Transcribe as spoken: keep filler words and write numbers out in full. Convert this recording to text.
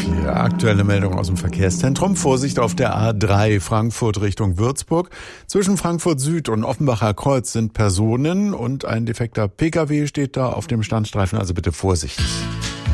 Die aktuelle Meldung aus dem Verkehrszentrum. Vorsicht auf der A drei Frankfurt Richtung Würzburg. Zwischen Frankfurt Süd und Offenbacher Kreuz sind Personen und ein defekter Pkw steht da auf dem Standstreifen. Also bitte vorsichtig.